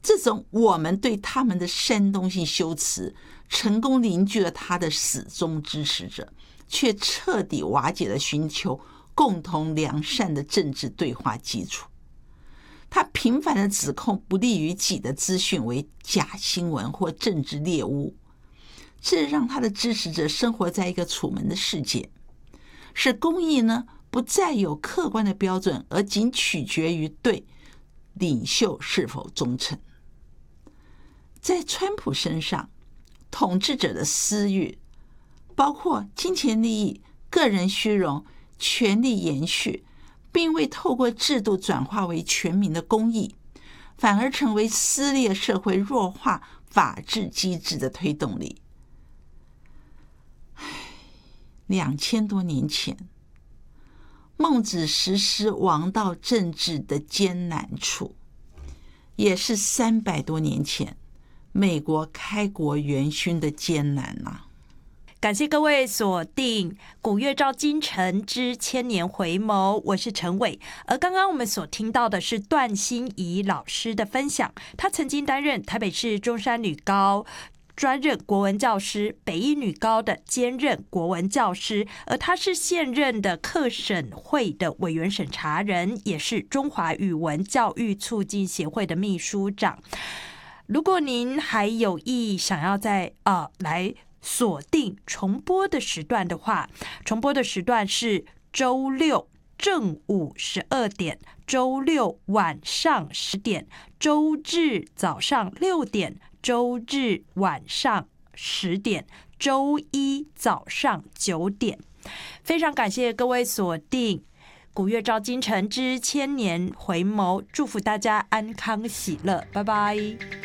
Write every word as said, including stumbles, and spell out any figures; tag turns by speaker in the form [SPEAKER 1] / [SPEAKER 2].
[SPEAKER 1] 这种我们对他们的煽动性修辞，成功凝聚了他的始终支持者，却彻底瓦解了寻求共同良善的政治对话基础。他频繁地指控不利于己的资讯为假新闻或政治猎物，这让他的支持者生活在一个楚门的世界，使公义呢不再有客观的标准，而仅取决于对领袖是否忠诚。在川普身上，统治者的私欲，包括金钱利益、个人虚荣、权力延续，并未透过制度转化为全民的公义，反而成为撕裂社会、弱化法治机制的推动力。两千多年前，孟子实施王道政治的艰难处，也是三百多年前美国开国元勋的艰难啊！
[SPEAKER 2] 感谢各位锁定古月照今晨之千年回眸，我是陈伟。而刚刚我们所听到的是段心怡老师的分享，他曾经担任台北市中山女高专任国文教师，北一女高的兼任国文教师，而他是现任的课审会的委员审查人，也是中华语文教育促进协会的秘书长。如果您还有意想要在呃来锁定重播的时段的话，重播的时段是周六正午十二点，周六晚上十点，周日早上六点，周日晚上十点，周一早上九点。非常感谢各位锁定古月照今晨之千年回眸，祝福大家安康喜乐，拜拜。